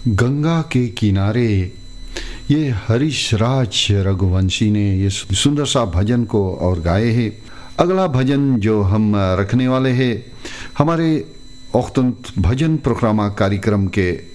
गंगा के किनारे, ये हरीश राज रघुवंशी ने ये सुंदर सा भजन को और गाए हैं। अगला भजन जो हम रखने वाले हैं हमारे औख्तुन भजन प्रोग्राम कार्यक्रम के